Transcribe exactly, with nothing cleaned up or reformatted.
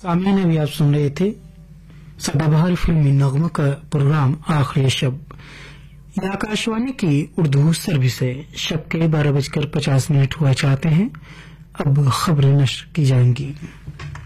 सामईन अभी आप सुन रहे थे सदाबहार फिल्मी नगमों का प्रोग्राम आखिरी शब। ये आकाशवाणी की उर्दू सर्विस है। शब के बारह बजकर पचास मिनट हुआ चाहते हैं। अब खबरें नश्र की जाएंगी।